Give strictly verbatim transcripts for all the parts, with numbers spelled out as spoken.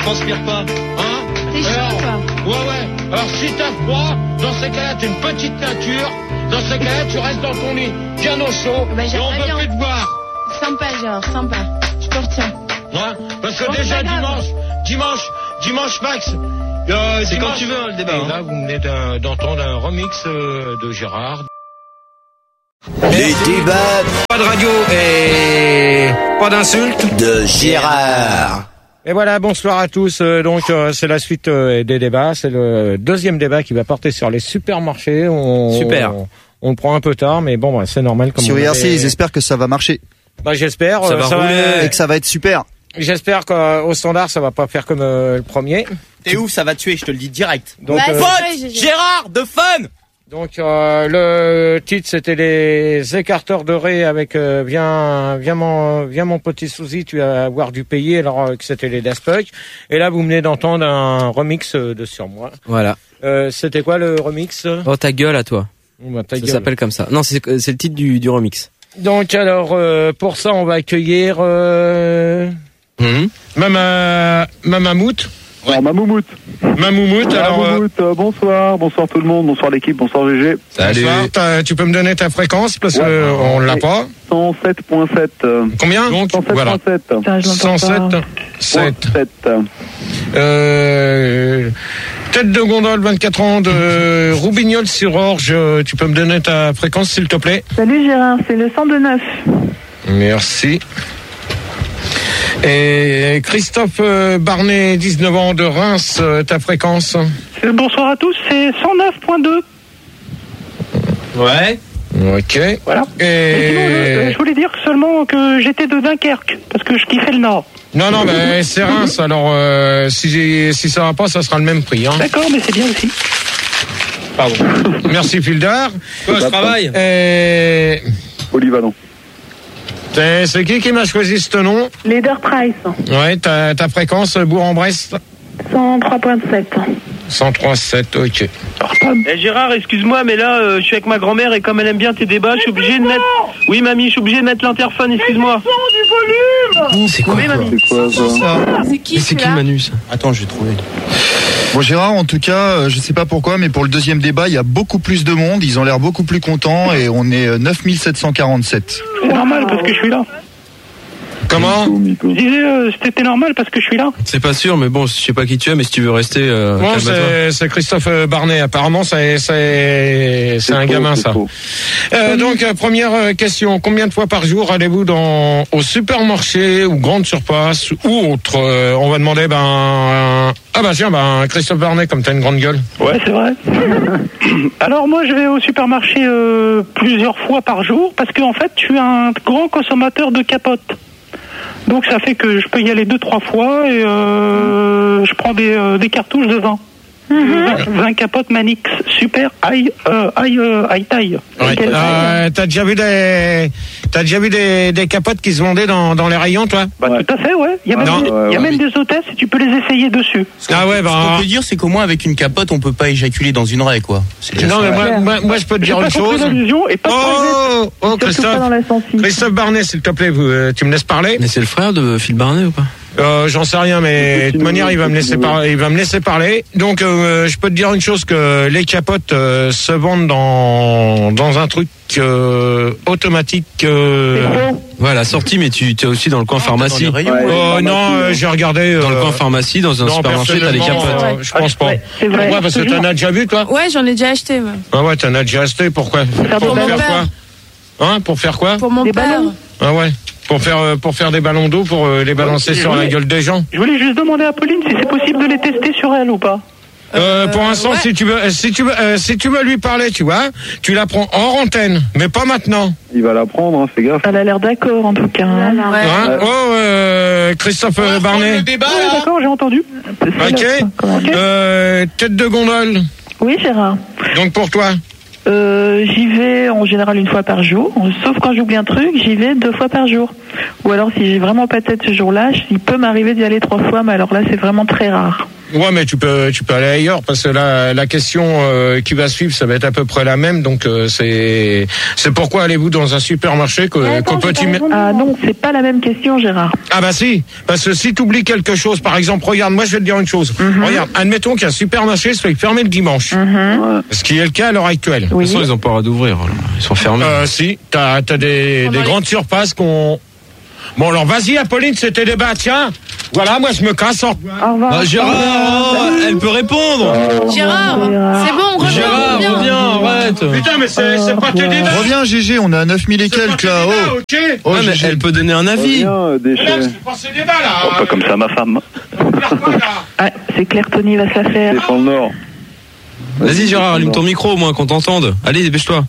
Transpire pas, hein? T'es chaud, toi? Ouais, ouais. Alors, si t'as froid, dans ces cas-là, t'es une petite nature. Dans ces cas-là, tu restes dans ton lit, bien au chaud. Bah, et on bien. veut plus te voir. Sympa, genre, sympa. Je te retiens. Ouais, parce que Bon, déjà, c'est pas grave. dimanche, dimanche, dimanche max. Euh, C'est dimanche, quand tu veux, hein, le débat. Et hein. là, vous venez d'un- d'entendre un remix euh, de Gérard. Les débats Pas de radio et pas d'insultes. de Gérard. Et voilà, bonsoir à tous. Euh, donc euh, c'est la suite euh, des débats. C'est le deuxième débat qui va porter sur les supermarchés. On, Super. On, on le prend un peu tard, mais bon, bah, c'est normal. Comme Sur on I R C, avait- ils espèrent que ça va marcher Bah, j'espère. Ça euh, va rouler. et que ça va être super. J'espère qu'au standard, ça va pas faire comme euh, le premier. T'es ouf, ça va tuer, je te le dis direct. Donc, Bah, euh, c'est Vote vrai, j'ai- j'ai- Gérard de Fun. donc euh, le titre, c'était les écarteurs de Ré avec euh, viens, viens mon, viens mon petit Souzy, tu vas avoir dû payer, alors euh, que c'était les Daft Punk. Et là, vous venez d'entendre un remix euh, de Sur moi. Voilà. Euh, c'était quoi le remix? Oh ta gueule à toi. Oh, bah, ta Ça gueule. s'appelle comme ça. Non, c'est c'est le titre du, du remix. Donc alors euh, pour ça on va accueillir euh, Mmh. Mama Mamamout. Alors, ma moumoute. Mamoumout. Ah, Alors euh, moumoute, euh, bonsoir, bonsoir tout le monde, bonsoir l'équipe, bonsoir G G. bonsoir, t'as- tu peux me donner ta fréquence parce Ouais. que euh, on l'a Ouais. pas. cent sept virgule sept. euh, Combien? Donc cent sept voilà. virgule sept. cent sept sept. sept. Euh, tête de gondole, vingt-quatre ans de Roubignol sur Orge. euh, Tu peux me donner ta fréquence s'il te plaît? Salut Gérard, c'est le cent deux neuf. Merci. Et Christophe euh, Barnet, dix-neuf ans de Reims, euh, ta fréquence? Bonsoir à tous, c'est cent neuf virgule deux. Ouais. Ok. Voilà. Mais sinon, je, Et... je voulais dire seulement que j'étais de Dunkerque, parce que je kiffais le Nord. Non, non, mais c'est Reims, alors euh, si, j'ai- si ça va pas, ça sera le même prix. Hein. D'accord, mais c'est bien aussi. Pardon. Merci Fildar. Quoi, je travaille. Et... Polyvalent. C'est c'est qui qui m'a choisi ce nom? Leader Price, Ouais, ta, ta fréquence, Bourg-en-Brest? cent trois virgule sept. cent trois sept, ok. Eh Gérard, excuse-moi, mais là, euh, je suis avec ma grand-mère et comme elle aime bien tes débats, je suis obligé de mettre... Oui, mamie, je suis obligé de mettre l'interphone, excuse-moi. C'est quoi, Oui, quoi mamie. C'est quoi ça? C'est qui Mais c'est qui celui-là? Manu ça? Attends, je vais trouver. Bon Gérard, en tout cas, euh, je sais pas pourquoi, mais pour le deuxième débat, il y a beaucoup plus de monde. Ils ont l'air beaucoup plus contents et on est euh, neuf mille sept cent quarante-sept. C'est normal parce que je suis là. Comment? Je disais, euh, c'était normal parce que je suis là. C'est pas sûr, mais bon, je sais pas qui tu es, mais si tu veux rester, euh, Bon, calme-toi. c'est c'est Christophe euh, Barnet. Apparemment, c'est c'est c'est un faux, gamin c'est ça. faux. Euh, donc euh, première euh, question, combien de fois par jour allez-vous dans au supermarché ou grande surface ou autre? Euh, on va demander ben euh, ah bah tiens ben Christophe Barnet comme t'as une grande gueule. Ouais, c'est vrai. Alors moi, je vais au supermarché euh, plusieurs fois par jour parce qu'en fait, je suis un grand consommateur de capotes. Donc ça fait que je peux y aller deux trois fois et euh, je prends des, euh, des cartouches de vin. vingt, vingt capotes Manix, super high, euh, high, euh, high taille. Ouais. Quelle taille Euh, t'as déjà vu des t'as déjà vu des, des capotes qui se vendaient dans dans les rayons toi? Bah, Ouais. tout à fait, ouais. Il y a même, Non. des, il y a Ouais, même ouais. des hôtesses et tu peux les essayer dessus. Ah ouais Ce qu'on bah peut dire, c'est qu'au moins avec une capote, on peut pas éjaculer dans une raie, quoi. C'est déjà non ça. mais moi, moi moi je peux te J'ai dire pas une compris chose. l'allusion et pas de private. Oh oh Surtout pas Christophe dans la sensi. Christophe Barnet s'il te plaît vous euh, tu me laisses parler? Mais c'est le frère de Phil Barnet ou pas? Euh, j'en sais rien, mais de toute manière, il va me laisser parler. Il va me laisser parler. Donc, euh, je peux te dire une chose que les capotes euh, se vendent dans dans un truc euh, automatique. Euh... Ouais, la sortie, mais tu es aussi dans le coin pharmacie. Dans les rayons, Ouais. ouais. Oh non, euh, j'ai regardé. Dans le euh, coin pharmacie, dans un non, supermarché, t'as les personnellement, capotes. euh, je pense pas. C'est vrai. Ouais, parce que t'en as déjà vu, toi? Ouais, j'en ai déjà acheté, moi. Ah ouais, t'en as déjà acheté. Pourquoi? Pour pour mon faire père. quoi? Hein? Pour faire quoi? Pour mon Des père. ballons. Ah ouais. Pour faire euh, pour faire des ballons d'eau, pour euh, les balancer Ouais, sur je la voulais- gueule des gens. Je voulais juste demander à Pauline si c'est possible de les tester sur elle ou pas. Euh, pour l'instant, ouais. si tu veux, euh, si tu veux, euh, si tu veux lui parler, tu vois, tu la prends hors antenne, mais pas maintenant. Il va la prendre, hein, fais gaffe. Elle a l'air d'accord en tout cas. hein. Ouais. Hein oh, euh, Christophe euh, Barnet. Le débat, Ouais, là. d'accord, j'ai entendu. Ok. Euh, tête de gondole. Oui Gérard. Donc pour toi. Euh, j'y vais en général une fois par jour, sauf quand j'oublie un truc, j'y vais deux fois par jour. Ou alors si j'ai vraiment pas de tête ce jour-là, il peut m'arriver d'y aller trois fois, mais alors là c'est vraiment très rare. Ouais, mais tu peux, tu peux aller ailleurs parce que là, la question euh, qui va suivre, ça va être à peu près la même. Donc euh, c'est, c'est pourquoi allez-vous dans un supermarché que, Mais attends, qu'au petit. j'ai pas répondu. Ah non, c'est pas la même question, Gérard. Ah bah si, parce que si tu oublies quelque chose, par exemple, regarde, moi je vais te dire une chose. Mhm. Regarde, admettons qu'il y a un supermarché soit fermé le dimanche, Mhm. ce qui est le cas à l'heure actuelle. De toute façon, ils n'ont pas le droit d'ouvrir. alors. Ils sont fermés. Euh, si, t'as, t'as des, des grandes surfaces qu'on. Bon alors vas-y Apolline, c'était débat, tiens. Voilà, moi je me casse. En... Au revoir. Bah, Gérard, oh, elle peut répondre. Gérard, c'est bon, reviens, Gérard, reviens. reviens, arrête. Putain, mais c'est, c'est pas tes débats. Reviens, G G, on est à neuf mille et C'est pas quelques tes là. débats, Oh. ok. Oh, Ouais, mais G G. elle peut donner un avis. Reviens, déchet. Là, c'est pas ces débats là. Oh, pas comme ça, ma femme. Faire quoi, là Ah, c'est clair, Tony va se la faire. Défends le Nord. Vas-y, Gérard, allume ton micro au moins qu'on t'entende. Allez, dépêche-toi.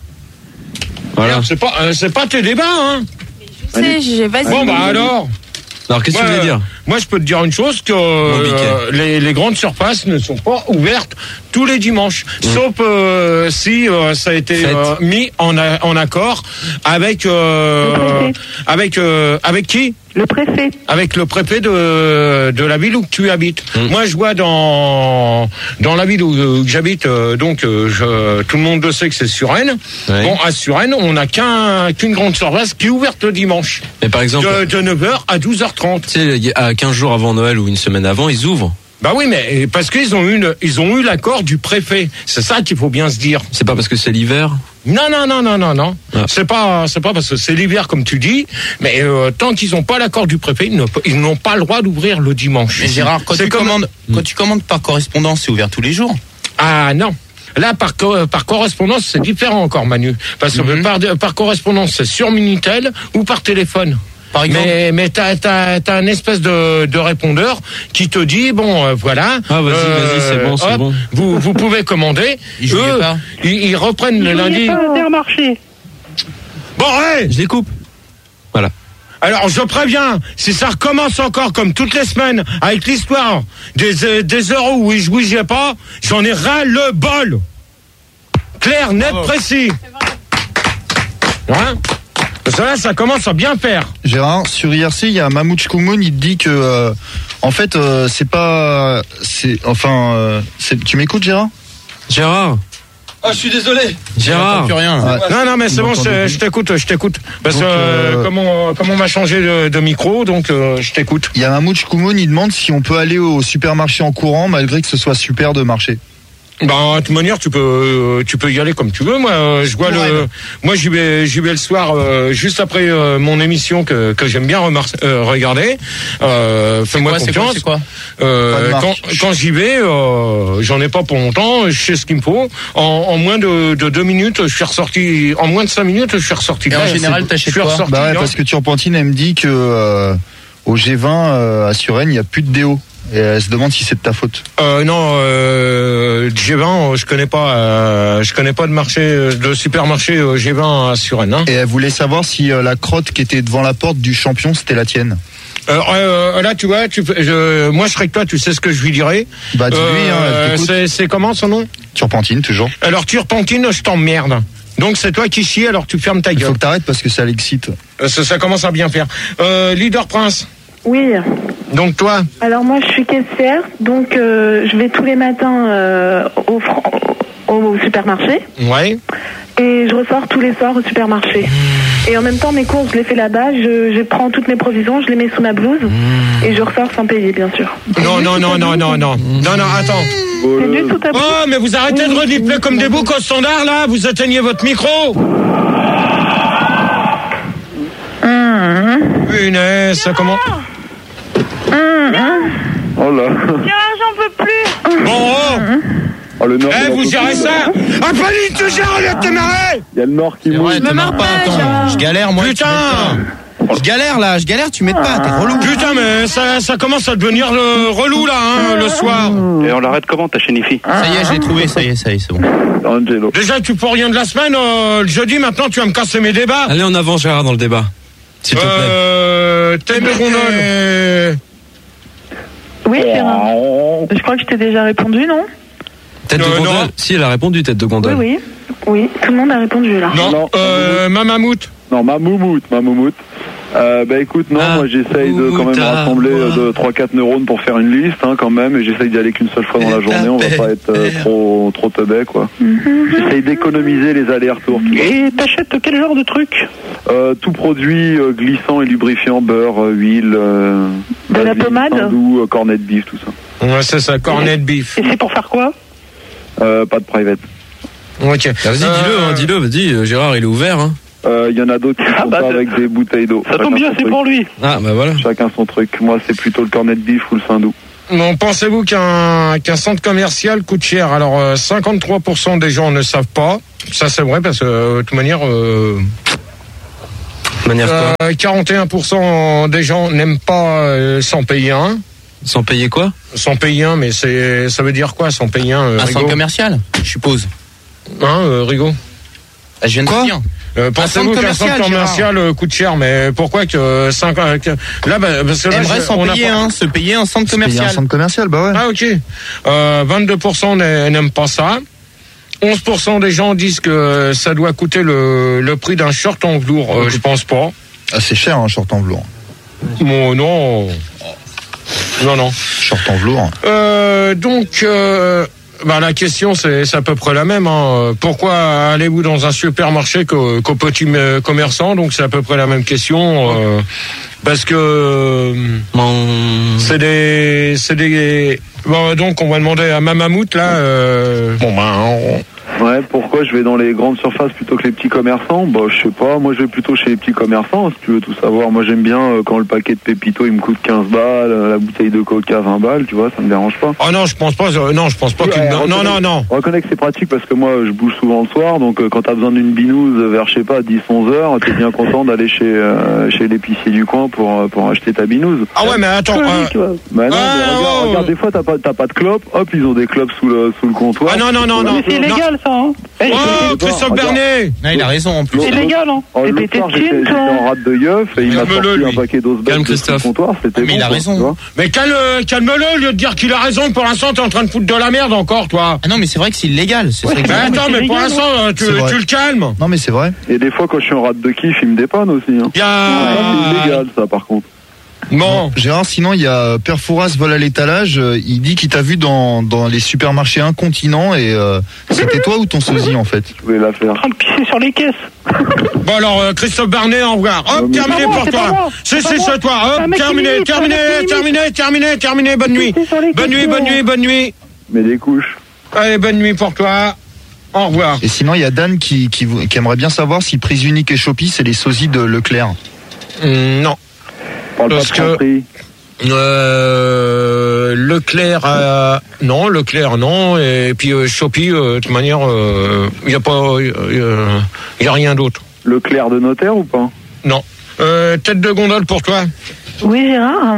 Voilà. C'est pas, euh, c'est pas tes débats, hein. Je sais, j'ai vas-y. Bon bah alors. Alors, qu'est-ce que tu Moi, voulais dire? Moi, je peux te dire une chose, que euh, les, les grandes surfaces ne sont pas ouvertes tous les dimanches, mmh. sauf euh, si euh, ça a été euh, mis en, a, en accord avec euh, avec euh, avec qui? Le préfet. Avec le préfet de de la ville où tu habites. Mmh. Moi, je vois dans dans la ville où, où j'habite, euh, donc euh, je, tout le monde le sait que c'est Suresnes. Ouais. Bon, à Suresnes, on n'a qu'un qu'une grande surface qui est ouverte le dimanche. Mais par exemple, de, de neuf heures à douze heures trente. Tu sais, à quinze jours avant Noël ou une semaine avant, ils ouvrent. Bah oui, mais parce qu'ils ont eu une, ils ont eu l'accord du préfet. C'est ça qu'il faut bien se dire. C'est pas parce que c'est l'hiver? Non, non, non, non, non, non. Ah. C'est pas, c'est pas parce que c'est l'hiver comme tu dis. Mais euh, tant qu'ils n'ont pas l'accord du préfet, ils, ne, ils n'ont pas le droit d'ouvrir le dimanche. Mais Gérard, quand tu comme... commandes, quand tu commandes par correspondance, c'est ouvert tous les jours? Ah non. Là, par, co- par correspondance, c'est différent encore, Manu. Parce que mm-hmm. par, par correspondance, c'est sur Minitel ou par téléphone. Par exemple. Mais, mais t'as, t'as, t'as un espèce de, de répondeur qui te dit, bon, euh, voilà. Ah, vas-y, euh, vas-y, c'est bon, c'est hop, bon. Vous, vous pouvez commander. Ils, Eux, pas. Ils, ils reprennent Je le lundi. pas Intermarché. Bon, ouais. Je les coupe. Voilà. Alors, je préviens, si ça recommence encore comme toutes les semaines, avec l'histoire des, des euros où je bougeais pas, j'en ai ras le bol. Clair, net, oh. précis. Hein? Ça, ça commence à bien faire. Gérard, sur I R C, il y a Mahmoud Koumoun, il te dit que, euh, en fait, euh, c'est pas, c'est, enfin, euh, c'est, tu m'écoutes, Gérard? Gérard. Ah, je suis désolé. Gérard. Plus rien. Ah, non, non, mais c'est bon, je, je t'écoute, je t'écoute. Parce que, euh, euh, comme on, comme on m'a changé de, de micro, donc, euh, je t'écoute. Il y a Mahmoud Koumoun, il demande si on peut aller au supermarché en courant, malgré que ce soit super de marché. Bah, de toute manière, tu peux, euh, tu peux y aller comme tu veux. Moi, euh, je vois le, ouais. moi, j'y vais, j'y vais le soir, euh, juste après euh, mon émission que que j'aime bien remar- euh, regarder. Euh, fais-moi c'est confiance. C'est quoi, c'est quoi euh, quand quand j'y vais, euh, j'en ai pas pour longtemps. Je sais ce qu'il me faut. En, en moins de, de deux minutes, je suis ressorti. En moins de cinq minutes, je suis ressorti. Et en général, t'achètes quoi? Bah ouais, parce que Turpentine, elle me dit que euh, au G vingt euh, à Suresnes, il y a plus de déo. Et elle se demande si c'est de ta faute. Euh, non, euh, G vingt, je connais pas. Euh, je connais pas de marché, de supermarché euh, G vingt à Suresnes. Hein. Et elle voulait savoir si euh, la crotte qui était devant la porte du champion, c'était la tienne. Euh, euh, là, tu vois, tu, je, moi, je serais que toi. Tu sais ce que je lui dirais. Bah, dis-lui. Euh, hein, c'est, c'est comment son nom? Turpentine, toujours. Alors, Turpentine, je t'emmerde. Donc, c'est toi qui chie. Alors, tu fermes ta gueule. Il faut que t'arrêtes parce que ça l'excite. Euh, ça, ça commence à bien faire. Euh, Leader Prince. Oui. Donc toi? Alors moi je suis caissière, donc euh, je vais tous les matins euh, au, au, au supermarché. Ouais. Et je ressors tous les soirs au supermarché. Mmh. Et en même temps mes courses je les fais là-bas, je, je prends toutes mes provisions, je les mets sous ma blouse mmh. et je ressors sans payer bien sûr. Non non non non non non non non attends. C'est juste sous ta blouse. Oh mais vous arrêtez oui, de renifler comme des boucs au standard là, vous éteignez votre micro. Mmh. Punaise, ça commence. Mmh. Oh là. J'en peux plus. Bon, oh. Oh, le Nord. Eh, vous gérez ça? Ah, Pauline, tu gères, au lieu de te marrer! Il y a le Nord qui mouille. Ouais, te marre pas, attends. Je galère, moi. Putain! Je galère, là, je galère, tu m'aides pas, t'es relou. Putain, mais ça, ça commence à devenir le relou, là, hein, le soir. Et on l'arrête comment, ta chaîne I F I? Ça y est, je l'ai trouvé, ça y est, ça y est, c'est bon. Angelo. Déjà, tu peux rien de la semaine, euh, le jeudi, maintenant, tu vas me casser mes débats. Allez en avant, Gérard, dans le débat. S'il te plaît. Euh, tête de gondole. Oui, Gérard. Je crois que je t'ai déjà répondu, non? Tête de Euh, gondole? non. Si, elle a répondu, tête de Oui, gondole. oui. Oui, tout le monde a répondu là. Non, Non, euh, ma mammouth. Non, ma moumoute, ma moumoute. Euh, bah écoute, non, Ah, moi j'essaye de quand même putain, rassembler moi. deux trois quatre neurones pour faire une liste, hein, quand même, et j'essaye d'y aller qu'une seule fois dans la journée, on va pas être euh, trop trop teubé, quoi. J'essaye d'économiser les allers-retours. tu vois. Et t'achètes quel genre de truc? Euh, tout produit euh, glissant et lubrifiant, beurre, euh, huile, euh, De la basilic, pommade hindou, euh, cornet de beef, tout ça. Ouais, c'est ça, cornet de beef. Et c'est pour faire quoi? Euh, pas de private. Ok. Ah, vas-y, dis-le, Euh, hein, dis-le, vas-y, euh, Gérard, il est ouvert. Hein. Il euh, y en a d'autres qui Ah font bah, ça c'est- avec des bouteilles d'eau. Ça tombe Chacun bien, son c'est truc. pour lui. Ah, bah voilà. Chacun son truc. Moi, c'est plutôt le cornet de beef ou le sindou. Bon, pensez-vous qu'un qu'un centre commercial coûte cher? Alors, euh, cinquante-trois pour cent des gens ne savent pas. Ça, c'est vrai, parce que, euh, de toute manière... Euh, De manière quoi euh, quarante et un pour cent des gens n'aiment pas euh, s'en payer un. Sans payer quoi? S'en payer un, mais c'est ça veut dire quoi, s'en payer un, euh, Un Rigaud centre commercial, je suppose. Hein, euh, Rigaud Ah, je viens de Quoi le dire. Euh, Pensez-vous centre qu'un centre commercial, commercial euh, coûte cher? Mais pourquoi que euh, cinq euh, que- là, bah, parce que là, Aimerait je- s'en on a payer pas- un, se payer un centre Il y a un commercial. centre commercial, bah ouais. Ah, ok. Euh, vingt-deux pour cent n'a- n'aiment pas ça. onze pour cent des gens disent que ça doit coûter le, le prix d'un short en velours. Euh, je pense pas. Ah, c'est cher, un short en velours. Bon, non. Non, non. Short en velours. Euh, donc, euh, bah, la question, c'est c'est à peu près la même. Hein. Pourquoi allez-vous dans un supermarché qu'au qu'au petit euh, commerçant? Donc, c'est à peu près la même question. Euh, parce que euh, Mon... c'est des... C'est des... Bon, donc, on va demander à Mamamout, là. Euh, bon, ben... on- Ouais, pourquoi je vais dans les grandes surfaces plutôt que les petits commerçants? Bah, je sais pas, moi je vais plutôt chez les petits commerçants, si tu veux tout savoir. Moi j'aime bien euh, quand le paquet de Pépito il me coûte quinze balles, euh, la bouteille de Coca vingt balles, tu vois, ça me dérange pas. Ah non, je pense pas. euh, non, je pense pas. Ouais, qu'il... Non, reconnais- non, non. Reconnais que c'est pratique parce que moi je bouge souvent le soir, donc euh, quand t'as besoin d'une binouse vers, je sais pas, dix onze heures, t'es bien content d'aller chez, euh, chez l'épicier du coin pour, euh, pour acheter ta binouse. Ah ouais, mais attends. euh, Tu vois. Bah non, Ah, mais regarde, oh. regarde, des fois t'as pas, t'as pas de clope, hop, ils ont des clopes sous le, sous le comptoir. Ah non, non, non, non. Mais c'est non. illégal, ça, hein? Eh, Oh, Christophe Regarde. Bernet. Ah, il a raison en plus. c'est illégal, hein? Oh, T'es l'autre pété soir, de j'étais thunes, j'étais toi. en rate de yeuf et il m'a Calme-le, sorti lui. un paquet d'osebek Calme, de sous le Christophe. comptoir, c'était Mais bon, il a quoi, raison. tu vois. Mais calme, calme-le au lieu de dire qu'il a raison. Pour l'instant, t'es en train de foutre de la merde encore, toi. Ah non, mais c'est vrai que c'est illégal. C'est ça que Mais je- attends, mais pour illégal, l'instant, euh, tu, C'est vrai. tu le calmes. Non, mais c'est vrai. Et des fois, quand je suis en rate de kiff, il me dépanne aussi. Hein. Bien. Ah, c'est illégal, ça, par contre. Bon. Gérard, sinon, il y a Père Fouras vole à l'étalage. euh, Il dit qu'il t'a vu dans, dans les supermarchés incontinents et euh, c'était toi ou ton sosie, en fait? Je voulais la faire. En train de pisser sur les caisses. Bon alors, euh, Christophe Bernet, au revoir. Hop, Non, mais- terminé C'est pas moi, pour c'est pas toi. moi, C'est c'est c'est pas c'est moi. toi. C'est un Hop, mec qui terminé, limite, terminé, c'est un mec qui terminé, terminé, terminé. Bonne nuit. Pisser sur les Bonne nuit, questions. bonne nuit, bonne nuit. Mais des couches. Allez, bonne nuit pour toi. Au revoir. Et sinon, il y a Dan qui, qui, vou- qui aimerait bien savoir si Prise Unique et Shopee, c'est les sosies de Leclerc. Hum, non. Parle Parce pas de que- prix. Euh, Leclerc, euh, non, Leclerc, non. Et puis euh, Shopee, euh, de toute manière, il n'y a pas, il y a rien d'autre. Le clerc de notaire ou pas? Non. Euh, tête de gondole pour toi. Oui, Gérard.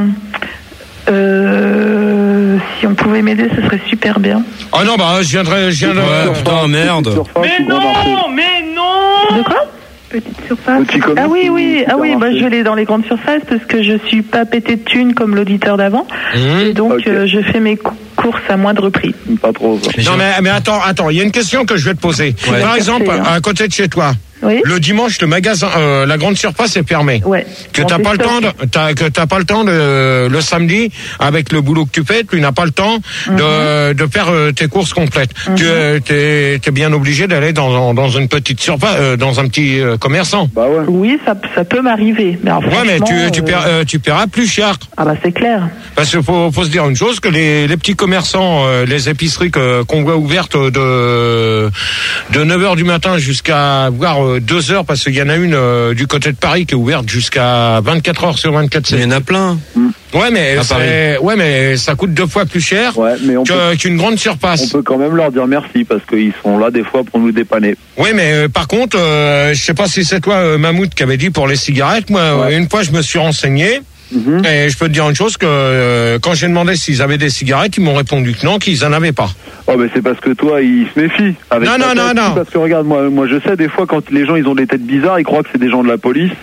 Euh, si on pouvait m'aider, ce serait super bien. Ah non, bah je viendrai, je viendrai. Ouais, putain, merde. Mais non, mais non. De quoi? Petite surface. Petit commerce Ah oui, ou oui, ah oui, bah, supermarché? je l'ai dans les grandes surfaces parce que je suis pas pété de thunes comme l'auditeur d'avant. Hum. Et donc, Ok. euh, je fais mes cou- courses à moindre prix. Pas trop, ça. Non mais, mais attends, attends, il y a une question que je vais te poser. Ouais. Par exemple, Chercher, hein. à côté de chez toi, Oui. le dimanche, le magasin, euh, la grande surface est fermée. Ouais. Que Bon, t'as c'est pas le top. temps de, t'as, que t'as pas le temps de, le samedi, avec le boulot que tu fais, tu n'as pas le temps de, de faire euh, tes courses complètes. Mhm. Tu euh, t'es, t'es bien obligé d'aller dans, dans une petite surface, euh, dans un petit euh, commerçant. Bah ouais. Oui, ça, ça peut m'arriver. Mais alors, Ouais, mais tu, franchement, tu, euh, paieras, euh, tu paieras plus cher. Ah bah c'est clair. Parce qu'il faut, faut se dire une chose, que les, les petits commerçants, euh, les épiceries que, qu'on voit ouvertes de, de neuf heures du matin jusqu'à voire euh, deux heures, parce qu'il y en a une euh, du côté de Paris qui est ouverte jusqu'à vingt-quatre heures sur vingt-quatre. Il y en a plein. Ouais, mais À c'est, ouais, mais ça coûte deux fois plus cher Ouais, mais on peut, que, qu'une grande on surface. peut quand même leur dire merci parce qu'ils sont là des fois pour nous dépanner. Oui, mais euh, par contre, euh, je sais pas si c'est toi, euh, Mammouth, qui avait dit pour les cigarettes. Moi, euh, Ouais. une fois, je me suis renseigné. Mhm. Et je peux te dire une chose, que euh, quand j'ai demandé s'ils avaient des cigarettes, ils m'ont répondu que non, qu'ils en avaient pas. Oh, mais c'est parce que toi, ils se méfient. Avec Non, ta non, tête. non, non. Parce que regarde, moi, moi, je sais, des fois, quand les gens, ils ont des têtes bizarres, ils croient que c'est des gens de la police.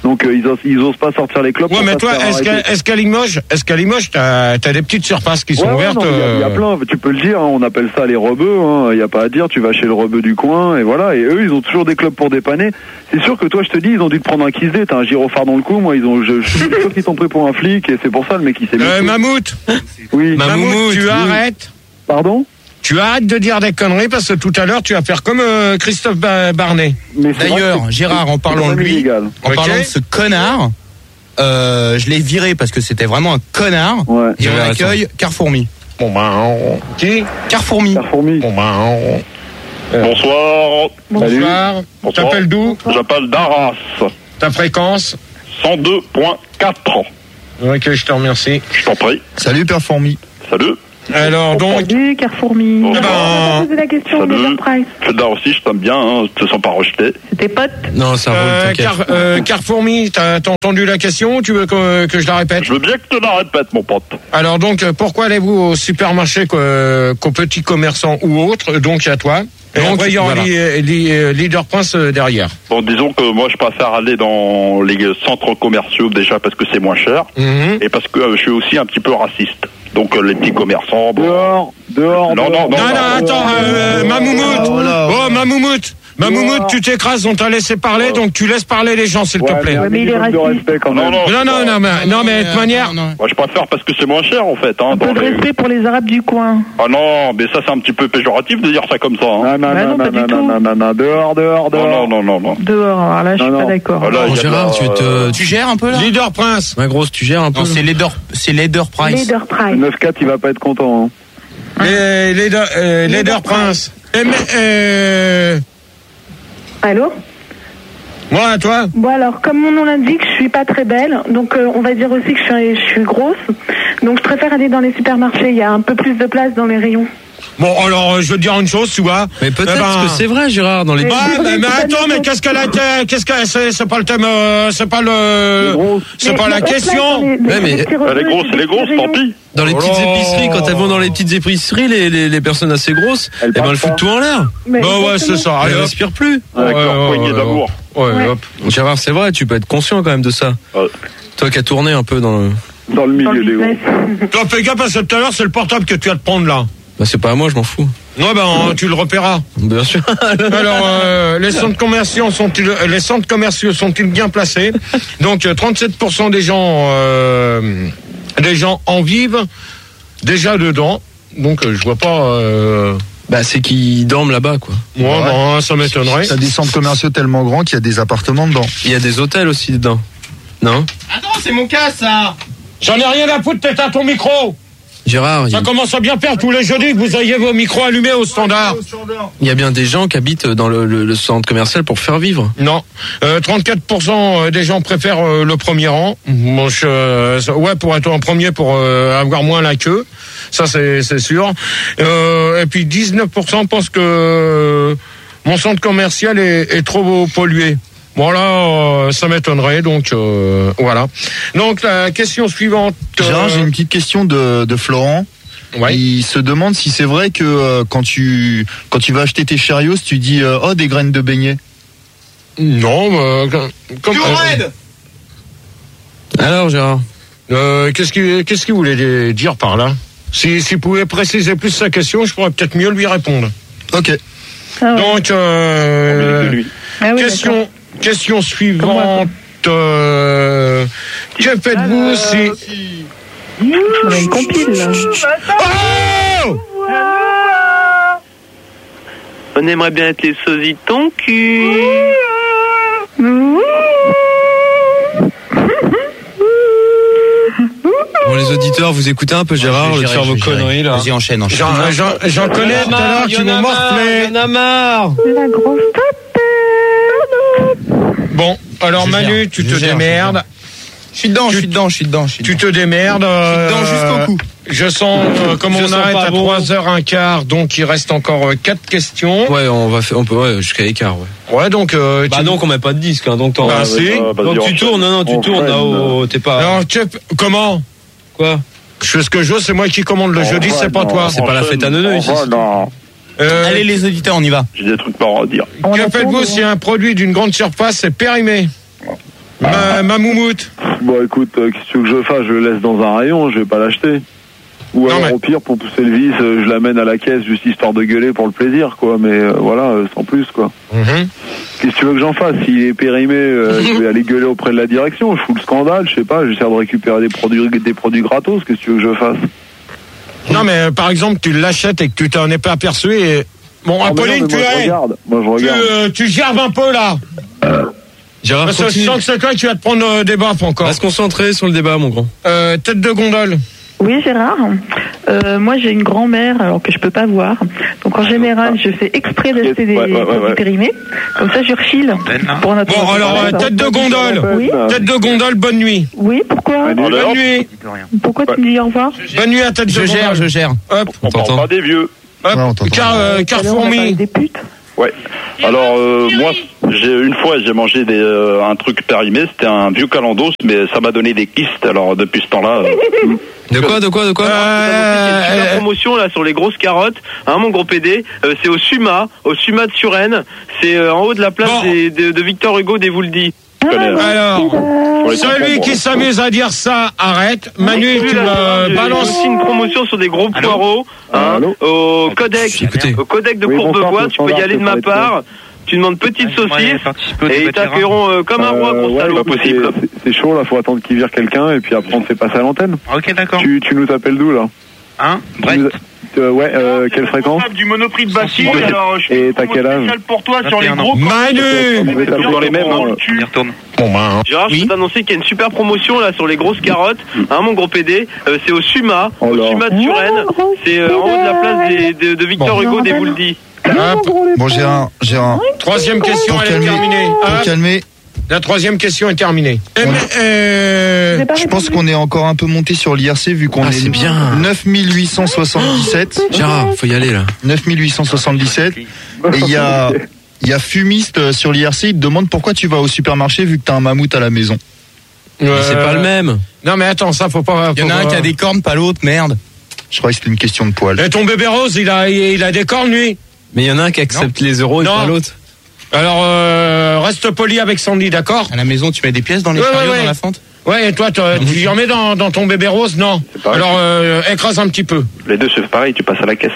Donc euh, ils, osent, ils osent pas sortir les clopes. Ouais, mais toi, est-ce qu'à, est-ce qu'à Limoges, est-ce qu'à Limoges, t'as, t'as des petites surfaces qui sont ouais, ouvertes? Il euh... y, y a plein, tu peux le dire, hein, on appelle ça les rebeux, il hein, y a pas à dire, tu vas chez le rebeu du coin, et voilà, et eux, ils ont toujours des clubs pour dépanner. C'est sûr que toi, je te dis, ils ont dû te prendre un kiss dé, t'as un gyrophare dans le cou, moi, ils ont, je, je suis sûr qu'ils t'ont pris pour un flic, et c'est pour ça le mec, il s'est mis. Euh, Mammouth! Oui. Mammouth, tu oui. arrêtes? Pardon? Tu arrêtes de dire des conneries parce que tout à l'heure tu vas faire comme euh, Christophe Barnet. D'ailleurs, Gérard, en parlant de lui, illégal. en okay. parlant de ce connard, euh, je l'ai viré parce que c'était vraiment un connard. Ouais. Et on accueille Carfourmi. Bon ben, on... qui Carfourmi. Carfourmi. Bon ben, on... euh... Bonsoir. Bonsoir. Tu t'appelles d'où? J'appelle d'Arras. Ta fréquence? cent deux virgule quatre. Ok, je te remercie. Je t'en prie. Salut Père Fourmi. Salut. Alors donc. Salut Carfourmi. Bon, on va poser la question de Leader Price. Là aussi, je t'aime bien, hein, je te sens pas rejeté. C'est tes potes? Non, ça roule, euh, Car, euh, Carfourmi, t'as, t'as entendu la question ou tu veux que, que je la répète? Je veux bien que tu la répètes, mon pote. Alors donc, pourquoi allez-vous au supermarché qu'aux, qu'aux petits commerçants ou autres, donc à toi? Et donc, après, il y aura voilà. li, li, Leader Prince derrière. Bon, disons que moi, je préfère aller dans les centres commerciaux déjà parce que c'est moins cher mm-hmm. et parce que euh, je suis aussi un petit peu raciste. Donc euh, les petits commerçants. Bon. Dehors, dehors. Non, non, non. Non, non, non attends, euh, ma moumoute. Oh, là, oh ma moumoute. Ma moumoute, tu t'écrases, on t'a laissé parler, oh. donc tu laisses parler les gens, s'il ouais, te plaît. Ouais, mais il est raciste. Respect quand même. Non, non, non, non, non, mais, non, mais de toute manière. Moi, je préfère parce que c'est moins cher, en fait. Hein, un peu de respect les... pour les Arabes du coin. Ah non, mais ça, c'est un petit peu péjoratif de dire ça comme ça. Hein. Non, non, bah non, non, pas non, du non, non, non, dehors, dehors, dehors. Non, non, non, non. Dehors, alors là, je suis non, pas d'accord. Voilà, bon, Gérard, la, tu, te... euh... tu gères un peu là? Leader Prince. Ma grosse, tu gères un peu. Non, c'est Leader, c'est Leader Price. Leader Price. neuf quatre, il va pas être content. Hein. Les, Leader, euh, Leader Prince. Eh, mais, euh... Allô? Moi, à toi. Bon alors, comme mon nom l'indique, je suis pas très belle, donc euh, on va dire aussi que je suis, je suis grosse. Donc je préfère aller dans les supermarchés, il y a un peu plus de place dans les rayons. Bon, alors, je veux te dire une chose, tu vois. Mais peut-être eh ben... que c'est vrai, Gérard, dans les... Bah, mais, mais attends, mais qu'est-ce qu'elle a été, qu'est-ce qu'elle, c'est, c'est pas le thème, euh, c'est pas le, c'est mais, pas la question. Les, les, ouais, mais, elle est grosse, elle est grosse, tant pis. Dans les petites épiceries, quand elles vont dans les petites épiceries, les, les, les personnes assez grosses, elles eh ben, elles foutent tout en l'air. Bah ouais, c'est ça. Elles respirent plus. Avec ouais, leur ouais, poignée ouais, d'amour. Ouais, ouais. hop. Gérard, c'est vrai, tu peux être conscient quand même de ça. Ouais. Toi qui as tourné un peu dans le... Dans le milieu des gros. Toi, fais gaffe parce que tout à l'heure, c'est le portable que tu vas te prendre là. Bah, c'est pas à moi, je m'en fous. Ouais, ben, hein, tu le repéras. Bien sûr. Alors, euh, les centres commerciaux sont-ils, les centres commerciaux sont-ils bien placés? Donc, trente-sept pour cent des gens, euh, des gens en vivent déjà dedans. Donc, euh, je vois pas, euh... Bah, c'est qu'ils dorment là-bas, quoi. Ouais, ouais. Bon, ça m'étonnerait. T'as des centres commerciaux tellement grands qu'il y a des appartements dedans. Il y a des hôtels aussi dedans. Non? Attends, c'est mon cas, ça! J'en ai rien à foutre, t'es à ton micro! Gérard, ça il... commence à bien faire tous les jeudis que vous ayez vos micros allumés au standard. Il y a bien des gens qui habitent dans le, le, le centre commercial pour faire vivre. Non, euh, trente-quatre pour cent des gens préfèrent euh, le premier rang. Bon, je, euh, ouais, pour être en premier, pour euh, avoir moins la queue. Ça, c'est, c'est sûr. Euh, et puis dix-neuf pour cent pensent que euh, mon centre commercial est, est trop pollué. Voilà, euh, ça m'étonnerait, donc euh, voilà. Donc la question suivante. Euh... Gérard, j'ai une petite question de, de Florent. Ouais. Il se demande si c'est vrai que euh, quand tu quand tu vas acheter tes Cheerios, tu dis euh, oh des graines de beignet. Non, euh, comme. Euh, Alors Gérard, euh, qu'est-ce qu'il qu'est-ce qu'il voulait dire par là? Si s'il pouvait préciser plus sa question, je pourrais peut-être mieux lui répondre. Ok. Ah ouais. Donc euh, ah oui, question. D'accord. Question suivante. Euh, que faites-vous si... On a une compile, là. Oh On aimerait bien être les sosies de ton cul. Bon, les auditeurs, vous écoutez un peu Gérard, le faire vos conneries là. Vas-y, enchaîne, enchaîne. J'en, j'en, j'en connais tout à l'heure qui m'ont morflé. Y'en a marre. La grosse Bon, alors je Manu, gère. tu te je démerdes. Gère, je suis dedans, je suis dedans, je suis dedans. Tu te démerdes. Je suis dedans jusqu'au cou. Je sens, euh, comme je on arrête à bon. trois heures quinze, donc il reste encore euh, quatre questions. Ouais, on va faire, on peut, ouais, jusqu'à l'écart, ouais. Ouais, donc, euh, Bah, tu... donc, on met pas de disque, hein, donc t'en, bah, si. Euh, donc, tu tournes, non, non, tu tournes, là, oh, t'es pas. Alors, tu... comment? Quoi? Je fais ce que je veux, c'est moi qui commande le jeudi, c'est pas toi. C'est pas la fête à neuneux, ici. Euh, Allez, les auditeurs, on y va. J'ai des trucs marrants à dire. Que faites-vous si un produit d'une grande surface est périmé? Ma, ma moumoute. Bon, écoute, euh, qu'est-ce que tu veux que je fasse? Je le laisse dans un rayon, je vais pas l'acheter. Ou alors, mais... au pire, pour pousser le vis, euh, je l'amène à la caisse juste histoire de gueuler pour le plaisir, quoi. Mais euh, voilà, euh, sans plus, quoi. Mm-hmm. Qu'est-ce que tu veux que j'en fasse? S'il est périmé, euh, je vais aller gueuler auprès de la direction. Je fous le scandale, je sais pas, j'essaie de récupérer des produits, des produits gratos. Qu'est-ce que tu veux que je fasse? Non, mais euh, par exemple, tu l'achètes et que tu t'en es pas aperçu et... Bon, ah, Apolline, non, tu moi, es... je regarde. Moi, je regarde. Tu, euh, tu gerbes un peu, là. Euh, Gérard, Parce que je sens que c'est toi, tu vas te prendre euh, des baffes encore. On va se concentrer sur le débat, mon grand. Euh, tête de gondole. Oui, Gérard. Euh, moi, j'ai une grand-mère, alors que je peux pas voir. Donc, en général, je fais exprès d'acheter des ouais, ouais, ouais, ouais. périmés. Comme ça, je refile pour notre... Bon, alors, euh, tête de gondole. Oui. Tête de gondole, bonne nuit. Oui, pourquoi? Bonne alors, nuit. Pourquoi tu me dis au revoir? Bonne nuit à tête de Je gondole. gère, je gère. Hop. On parle pas des vieux. Hop. Ouais, on t'entend. Car, euh, car Alors, on a parlé fourmi. des putes. Ouais. Alors euh, moi, j'ai une fois j'ai mangé des, euh, un truc périmé, c'était un vieux calendos, mais ça m'a donné des kystes. Alors depuis ce temps-là. Euh... De quoi, de quoi, de quoi? Euh, il y a une super promotion là sur les grosses carottes, hein, mon gros P D. Euh, c'est au Suma, au Suma de Suresnes. C'est euh, en haut de la place Bon. des, de, de Victor Hugo des Vouldis. Alors, celui qui s'amuse à dire ça, arrête. Manu, tu me balances. aussi une promotion sur des gros poireaux, hein, au Codec, Écoutez. au Codec de Oui, Courbevoie. bonsoir, Tu peux y aller de ma part. Tu demandes petite saucisse et ils t'accueilleront euh, comme un roi, gros ouais, salaud. pas possible. C'est, c'est chaud là, faut attendre qu'il vire quelqu'un et puis après on te fait passer à l'antenne. Ok, d'accord. Tu, tu nous t'appelles d'où là? Hein? Brett. Tu nous- euh, ouais, euh, quelle fréquence? Du Monoprix de Bastille. Et- Alors, je et fais t'as une quel âge? spéciale pour toi sur les vingt et un gros. Manu. Je vais t'appeler Dans les mêmes, comment, hein. euh, On y retourne. Bon, ben, Gérard, je peux t'annoncer qu'il y a une super promotion là sur les grosses carottes, hein, mon gros P D. Euh, c'est au Suma, Oh au là. Suma de Suresnes. C'est euh, en haut de la place des, de, de Victor Bon. Hugo des Vouldis. hop. Bon, Gérard, Gérard, Troisième question, pour elle est calmer, terminée. pour Hop. calmer, La troisième question est terminée. Eh, mais, euh, J'ai pas je pense répondu. qu'on est encore un peu monté sur l'I R C vu qu'on Ah, est c'est bien. neuf mille huit cent soixante-dix-sept. Gérard, faut y aller, là. neuf mille huit cent soixante-dix-sept. Et il y a, il y a Fumiste euh, sur l'I R C, il te demande pourquoi tu vas au supermarché vu que t'as un mammouth à la maison. Mais c'est pas le même. Non, mais attends, ça faut pas. Il y en a un qui a des cornes, pas l'autre, merde. Je crois que c'était une question de poil. Et ton bébé rose, il a, il a des cornes, lui. Mais il y en a un qui accepte les euros et Non. pas l'autre. Alors, euh, reste poli avec Sandy, d'accord? À la maison, tu mets des pièces dans les Ouais, chariots, ouais, ouais. dans la fente? Ouais, et toi, tu y en mets dans, dans ton bébé rose? Non. pareil. Alors, euh, écrase un petit peu. Les deux c'est pareil, tu passes à la caisse.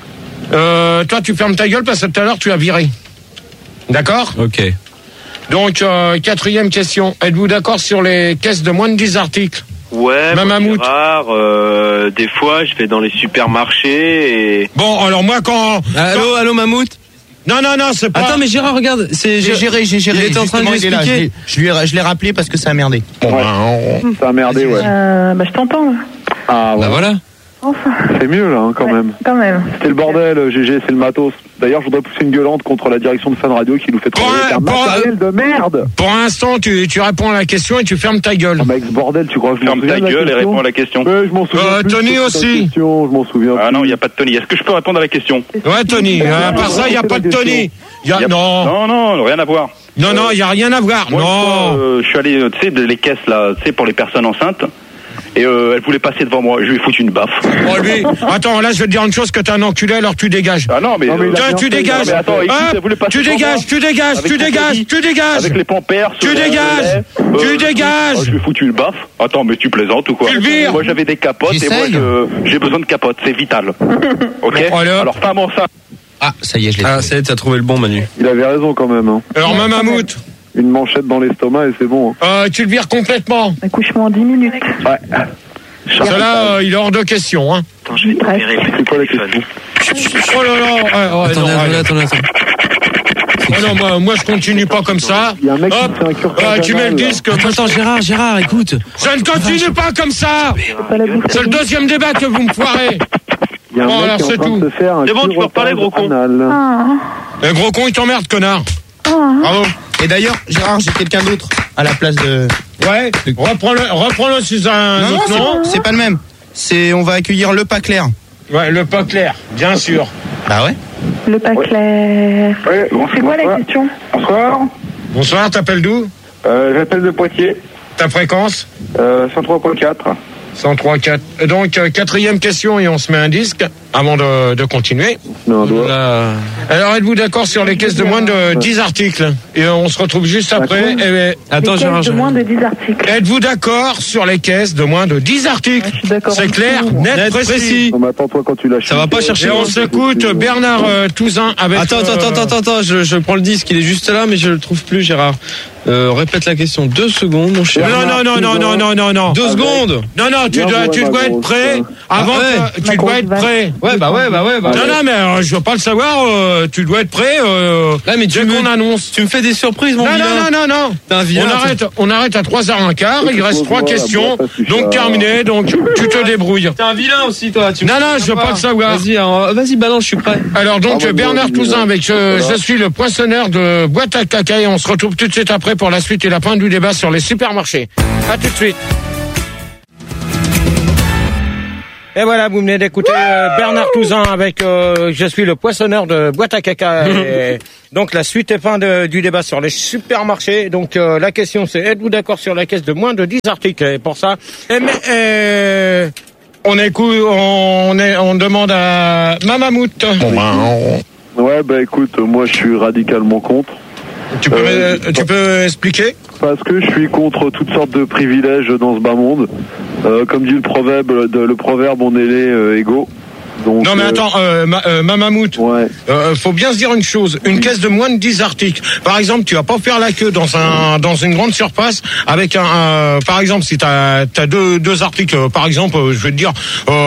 Euh, toi, tu fermes ta gueule parce que tout à l'heure, tu as viré. D'accord? Ok. Donc, euh, quatrième question. Êtes-vous d'accord sur les caisses de moins de dix articles? Ouais, Ma moi, mammouth. Gérard, euh, des fois, je vais dans les supermarchés et... Bon, alors moi, quand... Allô, allô, Mammouth? Non, non, non, c'est pas... Attends, mais Gérard, regarde, c'est J'ai géré, j'ai géré. Il était en train de Justement, lui il est là. expliquer. Je l'ai- Je lui ai- je l'ai rappelé parce que ça a merdé. Ouais. Ça a merdé, ouais. Euh, bah, je t'entends, là. Ah, Bah ouais. voilà. Enfin, C'est mieux là, hein, quand ouais, même. quand même. C'était le bordel, euh, G G, c'est le matos. D'ailleurs, je voudrais pousser une gueulante contre la direction de Fun Radio qui nous fait travailler avec un Pour un- matériel de merde. Pour l'instant, tu, tu réponds à la question et tu fermes ta gueule. Ah, mec, ce bordel, tu crois que je m'en Ferme souviens ta de la gueule et question réponds à la question. Ouais, je m'en souviens. Euh, plus, Tony c'est aussi. la question, je m'en souviens. Ah plus. non, il n'y a pas de Tony. Est-ce que je peux répondre à la question? Ouais, Tony. Euh, à part ça, il n'y a pas de Tony. Y a, Y a- non. Non, non, rien à voir. Non, non, il n'y a rien à voir. Moi, une non. fois, euh, je suis allé, euh, tu sais, de les caisses là, tu sais, pour les personnes enceintes. Et euh, elle voulait passer devant moi. Je lui ai foutu une baffe. Oh, lui. Attends, là, je vais te dire une chose, que t'es un enculé, alors tu dégages. Ah non, mais, Non, mais euh, il a Tiens, bien tu fait, dégages. non, mais attends, écoute, Hop, elle voulait passer tu devant dégages, moi. tu dégages, Avec tu son dégages, colis, tu dégages. avec les pampers. Tu le- dégages. le lait, Tu euh, dégages. oh, je lui ai foutu une baffe. Attends, mais tu plaisantes ou quoi? Tu le vires. Moi, j'avais des capotes et moi, J'essaye. je- j'ai besoin de capotes. C'est vital. Ok. Bon, alors. Alors, femme enceinte. Ah, ça y est, je l'ai Ah, trouvé. ça y est, t'as trouvé le bon, Manu. Il avait raison quand même. Hein. Alors, ma mammouth, Une manchette dans l'estomac et c'est bon. Hein. euh, tu le vires complètement. Accouchement en dix minutes. Ouais. Cela, euh, il est hors de question, hein. Attends, je vais Bref. C'est quoi la question? Oh là là. Ouais, ouais, Attendez, non, attendez, allez. attendez, attendez. Oh non, moi, moi, je continue pas comme ça. Il y a un mec qui Hop. fait un cure Ah, tu mets le disque. Attends, attends, Gérard, Gérard, écoute. Ça ne continue pas comme ça. C'est pas la bouffe. C'est le deuxième débat que vous me foirez. Il y a un Bon, mec alors, qui est en c'est train tout. de se faire un C'est bon, tu peux reparler, gros con. anal. Ah, Le gros con, il t'emmerde, connard. ah. Bravo. Et d'ailleurs, Gérard, j'ai quelqu'un d'autre à la place de. Ouais. Reprends-le, reprends-le sous un Non, non, autre c'est nom. pas- c'est pas le même. C'est, on va accueillir le pas clair. Ouais, le pas clair, bien sûr. Bah ouais. Le pas clair. Ouais, bon, C'est quoi la bonsoir. question? Bonsoir. Bonsoir, t'appelles d'où? Euh, J'appelle de Poitiers. Ta fréquence? Euh, cent trois point quatre. cent trois quatre. Donc, euh, quatrième question et on se met un disque avant de, de continuer. Non, Là. Alors, êtes-vous d'accord sur les caisses de moins de dix articles? Et on se retrouve juste après. Et, attends, les caisses de moins de dix articles. Êtes-vous d'accord sur les caisses de moins de dix articles? C'est clair, net, net précis. précis. Non, mais attends, toi, quand tu l'as Ça va pas chercher. Et on s'écoute Bernard euh, Touzin avec... Attends, attends, attends, attends, attends, je, je prends le disque, il est juste là, mais je le trouve plus, Gérard. Euh, répète la question. Deux secondes, mon cher. Non, non, non, non, non, non, non, non. Deux secondes. Non, non, tu dois, tu dois être prêt avant ah ouais. que, tu dois être prêt. Ouais, bah ouais, bah ouais, bah Non, ouais. non, mais euh, je veux pas le savoir, euh, tu dois être prêt, euh, là, mais tu dès me, qu'on annonce. Tu me fais des surprises, mon non, vilain. non, non, non, non. T'es un vilain, on arrête, on arrête à trois heures quinze, il reste trois questions, donc terminé, donc tu te débrouilles. T'es un vilain aussi, toi. Tu non, non, je veux pas le savoir. Vas-y, vas-y, balance, je suis prêt. Alors, donc, Bernard Touzin avec je, je suis le poinçonneur de boîte à caca et on se retrouve tout de suite après pour la suite et la fin du débat sur les supermarchés. À tout de suite. Et voilà, vous venez d'écouter euh, Bernard Touzin avec euh, je suis le poinçonneur de boîte à caca. Et donc la suite et fin de, du débat sur les supermarchés. Donc euh, la question c'est, êtes-vous d'accord sur la caisse de moins de dix articles? Et pour ça, et mais, euh, on écoute, on, est, on demande à Mamamout. Ouais, bah écoute, moi je suis radicalement contre. Tu peux, euh, tu peux expliquer? Parce que je suis contre toutes sortes de privilèges dans ce bas monde. Euh, comme dit le proverbe, de, le proverbe, on est les euh, égaux. Donc, non mais attends, euh, ma, euh, Mamamout, ouais. euh, faut bien se dire une chose, une caisse de moins de dix articles. Par exemple, tu vas pas faire la queue dans un dans une grande surface avec un, un par exemple si t'as t'as deux deux articles, par exemple, je vais te dire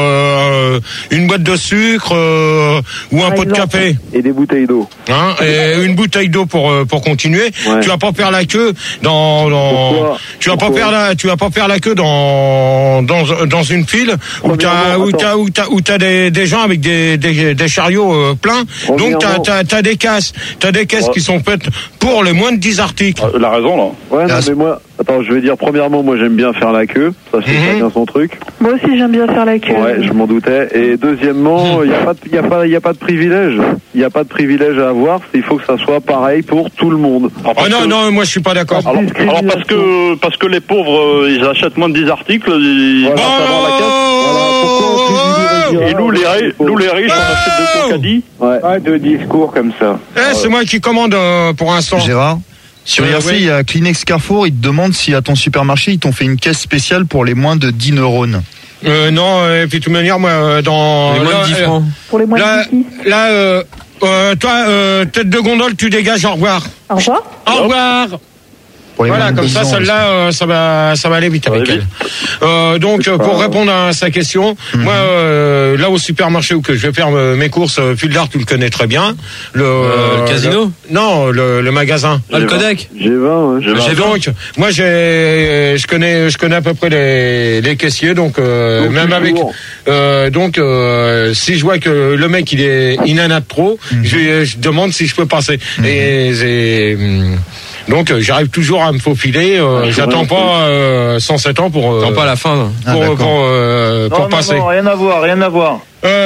euh, une boîte de sucre euh, ou un pot de café et des bouteilles d'eau. Hein, et une bouteille d'eau pour pour continuer. Ouais. Tu vas pas faire la queue dans dans Pourquoi tu vas Pourquoi pas faire la tu vas pas faire la queue dans dans dans une file où t'as où t'as où t'as où t'as des des gens avec des, des, des chariots euh, pleins. Donc t'as, t'as, t'as des caisses, t'as des caisses ouais. qui sont faites pour les moins de dix articles. Ah, la raison là. Ouais, non, mais moi, attends, je vais dire premièrement, moi j'aime bien faire la queue, ça c'est mm-hmm. bien son truc. Moi aussi j'aime bien faire la queue. Ouais, je m'en doutais. Et deuxièmement, il y a pas, il y a pas, il y a pas de privilège. Il y a pas de privilège à avoir. Il faut que ça soit pareil pour tout le monde. Ah oh, non, que... non, moi je suis pas d'accord. Alors, alors parce que parce que les pauvres, euh, ils achètent moins de dix articles. Ils... Voilà, oh savoir la caisse. Voilà, pourquoi et nous les, ri- nous, les riches, on achète de Concadie. Ouais. Pas de discours comme ça. Eh, ouais. C'est moi qui commande euh, pour l'instant. Gérard, sur I R C, il y a Kleenex Carrefour, ils te demandent si à ton supermarché, ils t'ont fait une caisse spéciale pour les moins de dix neurones. Euh, non, et puis de toute manière, moi, dans... Les moins de dix francs. Pour les moins là, de dix. Là, euh, euh, toi, euh, tête de gondole, tu dégages, au revoir. Au revoir. Au revoir. Voilà, comme ça, celle-là, euh, ça va, ça va aller vite avec elle. Euh, donc, euh, pour répondre à sa question, mm-hmm. moi, euh, là au supermarché où que je vais faire mes courses, euh, Fildar, tu le connais très bien. Le, euh, le casino le, Non, le, le magasin. Ah, le Kodak. G vingt. Ouais. G vingt. Donc, moi, j'ai, je connais, je connais à peu près les, les caissiers, donc, euh, donc même avec, euh, donc, euh, si je vois que le mec il est, il en a trop, mm-hmm. je, je demande si je peux passer. Mm-hmm. Et c'est donc euh, j'arrive toujours à me faufiler. Euh, ah, j'attends pas euh, cent sept ans pour. Euh, Attends pas à la fin. Pour, ah, pour, pour, euh, pour non, passer. Non, rien à voir, rien à voir.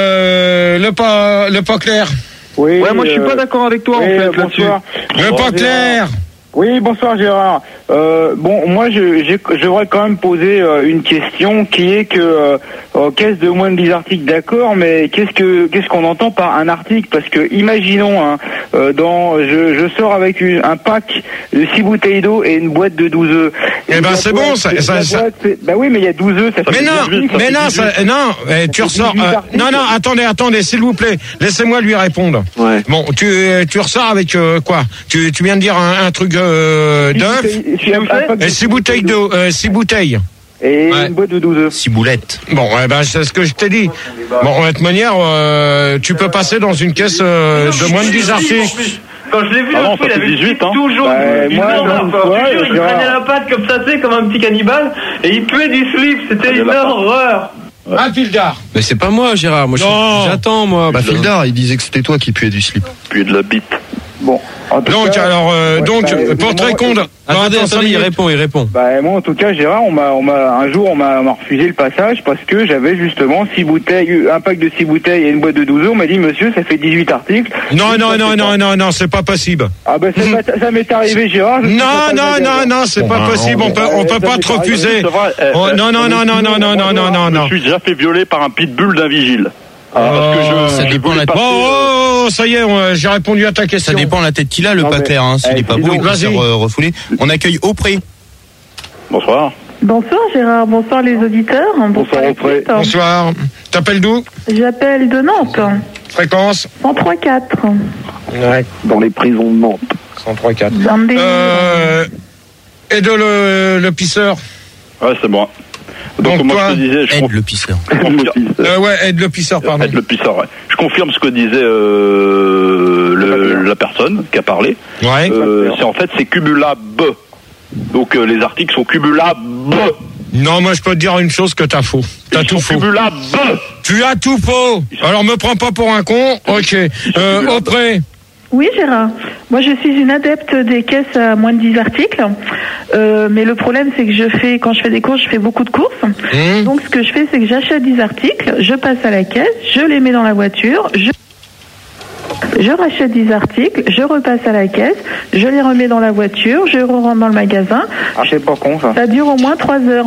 Euh, le pas, le pas clair. Oui. Ouais, moi je suis pas d'accord avec toi oui, en fait euh, là-dessus. Le pas clair. Oui, bonsoir Gérard. Euh, bon, moi je, je, je voudrais quand même poser euh, une question qui est que euh, euh, caisse de moins de dix articles, d'accord, mais qu'est-ce que qu'est-ce qu'on entend par un article? Parce que imaginons, hein, euh, dans je, je sors avec une, un pack de six bouteilles d'eau et une boîte de douze œufs. Eh ben c'est bon, ça. ça, ça... Boîte, bah oui, mais il y a douze œufs, ça fait. Mais non, articles, mais non, ça, non, eh, tu ressors. Euh, non, non, attendez, attendez, s'il vous plaît, laissez-moi lui répondre. Ouais. Bon, tu tu ressors avec euh, quoi? Tu tu viens de dire un, un truc euh, d'œuf et six bouteilles d'eau, euh, six bouteilles. Et ouais. Une boîte de douze œufs. Six boulettes. Bon, eh ben, c'est ce que je t'ai dit. Bon, de toute manière, euh, tu peux passer dans une caisse euh, de moins de dix articles. Quand je l'ai vu, ah non, il avait dix-huit, hein. toujours bah, une moi, horreur. Toujours, il prenait la patte comme ça, tu sais, comme un petit cannibale, et il puait du slip. C'était une horreur. Ouais. Ah, Fildar. Mais c'est pas moi, Gérard. Moi, je... j'attends, moi. Bah, Fildar, il disait que c'était toi qui puais du slip. Puais de la bite. Bon. Donc, cas, alors, euh, ouais, donc, bah, pour te moi, répondre. Attendez, attendez, il répond, il répond. Bah, moi, en tout cas, Gérard, on m'a, on m'a, un jour, on m'a, on m'a refusé le passage parce que j'avais justement six bouteilles, un pack de six bouteilles et une boîte de douze. On m'a dit, monsieur, ça fait dix-huit articles. Non, non, non, non, non, non, c'est pas possible. Ah, bah, ça, m'est- ça m'est arrivé, Gérard. Non, non, non, non, c'est pas possible. On peut, on peut pas te refuser. Oh, non, non, non, non, non, non, non, non, non, non. Je suis déjà fait violer par un pitbull d'un vigile. Ah, parce que je, ça dépend la tête. Oh, oh, ça y est, on, j'ai répondu à ta question. Ça dépend la tête qu'il a, le Non, pas mais, clair. Hein. S'il eh, est pas dis beau, donc, il peut se vas-y. faire euh, refouler. On accueille Aupré. Bonsoir. Bonsoir Gérard, bonsoir les auditeurs. Bonsoir, les Aupré. petites. Bonsoir. T'appelles d'où? J'appelle de Nantes. Fréquence cent trois quatre. Ouais, Dans les prisons de Nantes. cent trois quatre. Dans des- Euh, et de le, le pisseur. Ouais, c'est moi. Donc, Donc, moi, toi, je te disais, je Aide confirme- le pisseur. Euh, ouais, aide le pisseur, pardon. Aide le pisseur, ouais. Je confirme ce que disait euh, le, la personne qui a parlé. Ouais. Euh, c'est en fait, c'est cumulable. Donc, euh, les articles sont cumulables. Non, moi, je peux te dire une chose que t'as faux. T'as Ils tout sont faux. cumulables. Tu as tout faux. Alors, me prends pas pour un con. Ok. Euh, Aupré. Oui Gérard, moi je suis une adepte des caisses à moins de dix articles, euh, mais le problème c'est que je fais, quand je fais des courses, je fais beaucoup de courses. Mmh. Donc ce que je fais c'est que j'achète dix articles, je passe à la caisse, je les mets dans la voiture, je... Je rachète dix articles, je repasse à la caisse, je les remets dans la voiture, je rentre dans le magasin. Ah, c'est pas con, ça. Ça dure au moins trois heures.